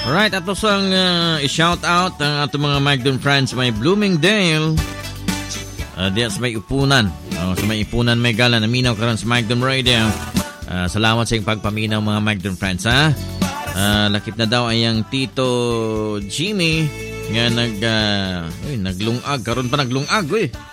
Alright, ato sang i-shout out ang ato mga Magdon friends may Bloomingdale. Diyan sa may upunan. Sa may upunan may gala na minaw karon sa Magdon Radio. Salamat sa iyong pagpaminaw mga Magdon friends ha. Lakip na daw ay ang Tito Jimmy nga naglungag. Karon pa naglungag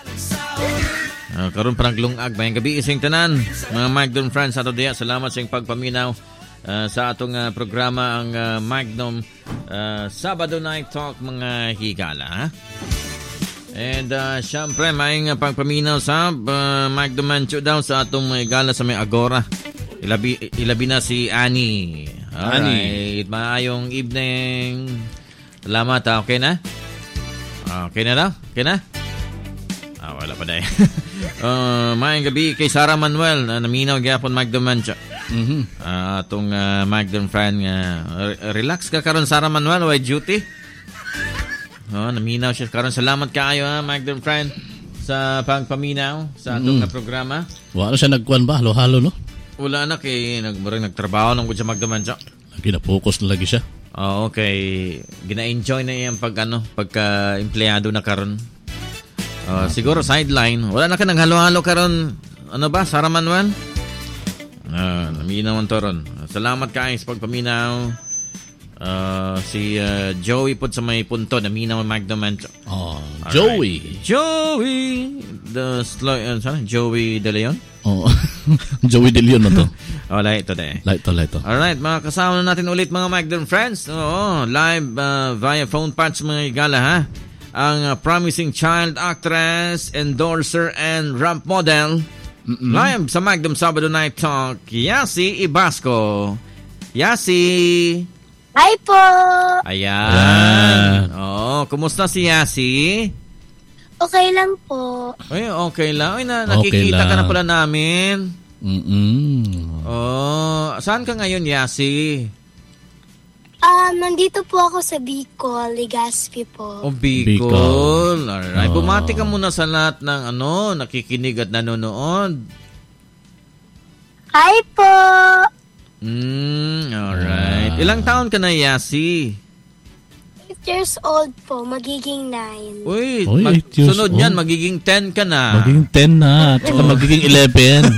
karon pa naglungag. Mayang gabi ising tanan mga Magdon friends ato diya. Salamat sa iyong pagpaminaw sa atong programa ang Magnum Sabado Night Talk mga higala ha? And syempre may pagpaminaw sa Magnum Mancho daw sa atong higala sa may Agora ilabi na si Annie. Alright, maayong evening. Salamat ha, okay na? Okay na daw? Okay na? Wala pa dahil. Mayang gabi kay Sarah Manuel na naminaw gyapon Magnum Mancho. Atong Magdon friend relax ka karon Sarah Manuel why duty naminaw siya karon. Salamat kaayo Magdon friend sa pagpaminaw sa atong programa. Wala siya nagkuan ba halo-halo no? Wala na kay nagtrabaho nang sa Magdon Mancho. Gina-focus na lagi siya. Okay, gina-enjoy na iyang pagka empleyado na karon. Siguro sideline. Wala na ka naghalo-halo karon. Ano ba Sarah Manuel? Naminaw ang toron. Salamat kayo sa pagpaminaw. Si Joey po sa may punto. Naminaw ang Magnum Mancho. Joey. Joey. Joey De Leon? Joey De Leon na to. Ito na eh. Ito. Alright, mga kasama natin ulit mga Magnum friends. Live via phone patch mga igala ha. Ang promising child actress, endorser, and ramp model. Live sa Magnum Sabado Night Talk, Yasi Ibasco. Yasi! Hi po! Ayan. Kumusta si Yasi? Okay lang po. Ay, okay lang. Ay, nakikita ka na pala namin. Saan ka ngayon, Yasi? Nandito po ako sa Bicol, Legazpi po. Bicol. Alright. Bumati ka muna sa lahat ng nakikinig at nanonood. Hi po! Alright. Ilang taon ka na, Yasi? 8 years old po, magiging 9. Uy, 8 years sunod old. yan, magiging 10 ka na. Magiging 10 na. Tsaka magiging 11.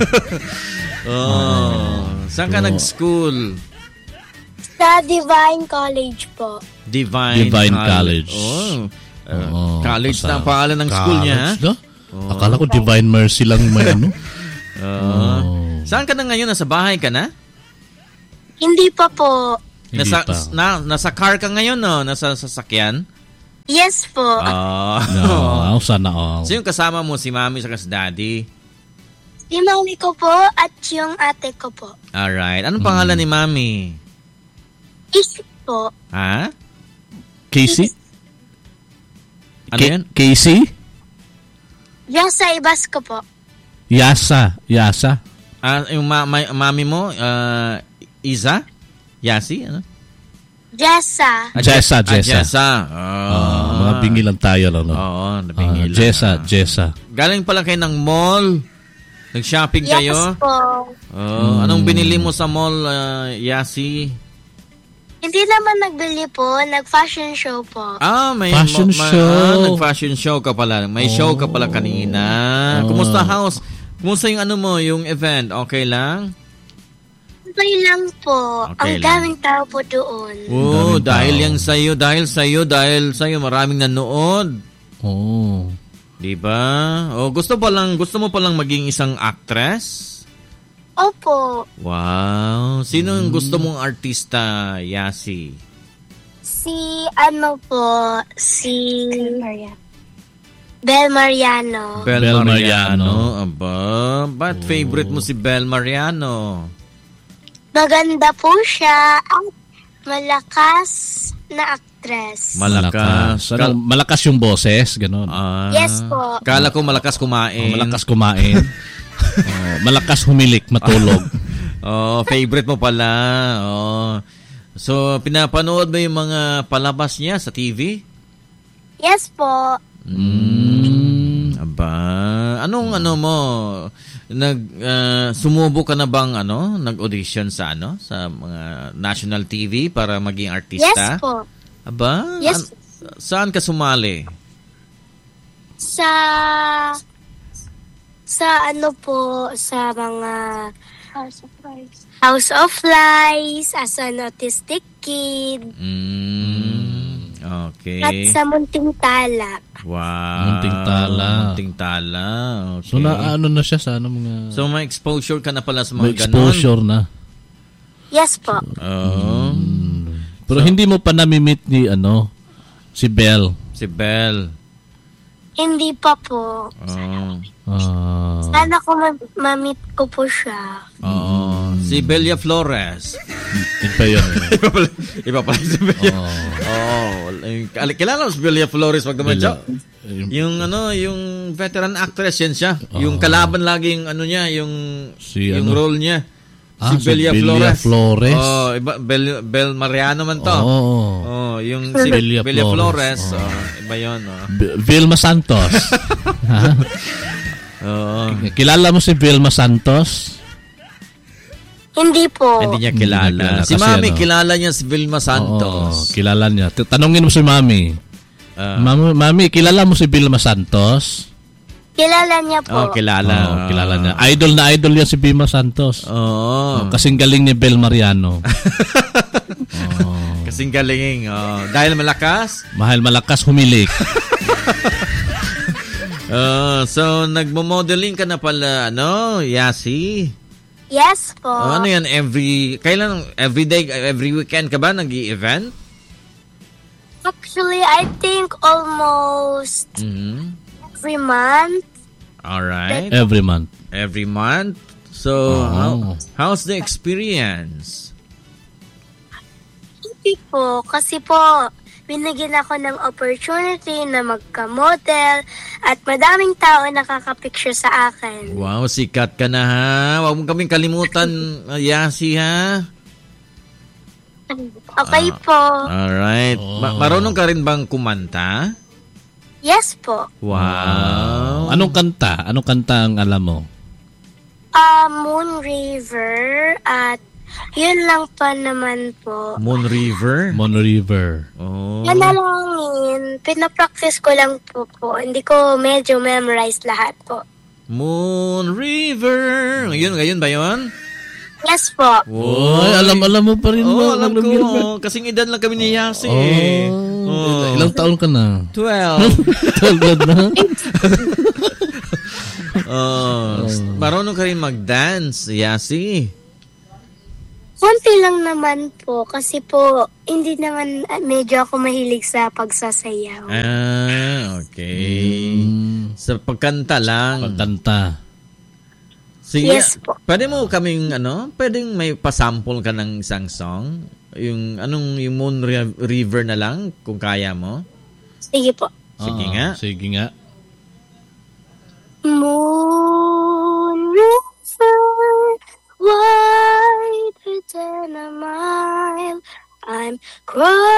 Saan ka nag-school? Sa Divine College po. Divine College. College na ang pangalan ng school niya. Akala ko Divine Mercy lang may Saan ka na ngayon? Nasa bahay ka na? Hindi pa po. Nasa car ka ngayon, no? Nasa sasakyan? Yes po. Sana all. So yung kasama mo, si mami saka si daddy? Si mami ko po at yung ate ko po. Alright. Anong pangalan ni mami? Casey po. Ha? Casey? Ano yan? Casey? Yasa Ibasco po. Yasa. Yung mami mo, Iza? Yasi? Ano? Jessa. Jessa. Mga bingi lang tayo lang. No? Nabingi lang. Jessa. Galing pala kayo ng mall? Nag-shopping kayo? Yes po. Anong binili mo sa mall, Yasi? Hindi naman nagbili po, nag-fashion show po. May fashion show. Nag-fashion show ka pala. May show ka pala kanina. Kumusta house? Kumusta yung yung event? Okay lang? Okay lang po. Okay Ang lang. daming tao po doon. Dahil sa'yo, maraming nanood. Di ba? Gusto mo palang maging isang actress? Opo. Wow. Sino yung gusto mong artista, Yasi? Si Bel Mariano. Bel Mariano. Aba, ba't favorite mo si Bel Mariano? Maganda po siya. Ang malakas na actress. Malakas yung boses, gano'n. Yes po. Kala ko malakas kumain. Malakas kumain. Malakas humilik, matulog. Favorite mo pala. So, pinapanood mo yung mga palabas niya sa TV? Yes po. Aba. Anong sumubo ka na bang nag-audition sa sa mga national TV para maging artista? Yes po. Aba? Yes. Saan ka sumali? Sa sa mga House of Flies, as an autistic kid. Okay. At sa Munting Tala. Wow. Munting Tala. Munting Tala. Okay. So na siya sa mga... So may exposure ka na pala sa may mga exposure na. Yes po. Pero hindi mo pa nami-meet ni si Belle. Si Belle. Hindi pa po. Sana ko ma-meet ko po siya. Si Belia Flores. Iba yun. Iba pala si Belia. Kilala mo si Belia Flores pag naman siya? Yung veteran actress yan siya. Yung kalaban laging niya, yung role niya. Si Belia Flores. Iba Bel Mariano man to. Yung si Belia Flores. Iba 'yon. Vilma Santos. Kilala mo si Vilma Santos? Hindi po. Hindi niya kilala. Si Kasi Mami kilala niya si Vilma Santos. Kilala niya. Tanungin mo si Mami. Mami, kilala mo si Vilma Santos? Kilala niya po. Kilala. Kilala niya. Idol na idol yan si Vilma Santos. Kasing galing ni Bel Mariano. Kasing galing. Dahil malakas? Mahal malakas humilik. So, nagmo-modeling ka na pala, Yasi? Yes po. Ano yan, every day, every weekend ka ba nag-i-event? Actually, I think almost every month. Alright. Every month. Every month? So, how's the experience? Hindi po. Kasi po, binigyan ako ng opportunity na magka-model at madaming tao nakaka-picture sa akin. Wow, sikat ka na ha. Huwag mo kaming kalimutan, Yasi ha. Okay po. Alright. Marunong ka rin bang kumanta? Yes po. Wow. Anong kanta? Anong kanta ang alam mo? Moon River at yun lang pa naman po. Moon River? Moon River. Manalangin. Pinapractice ko lang po. Hindi ko medyo memorize lahat po. Moon River. Ngayon ba yun? Yes po. Oy, alam mo pa rin mo. Alam ko. Kasing edad lang kami ni Yasi. Ilang taon ka na? 12. 12 na? Marunong ka rin mag-dance, Yasi. Konti lang naman po. Kasi po, hindi naman medyo ako mahilig sa pagsasayaw. Okay. Sa pagkanta lang. Pagkanta. Sige, Yes po. pwede mo kaming pwedeng may pasample ka ng isang song? Yung Moon River na lang, kung kaya mo? Sige po. Sige nga. Sige nga. Moon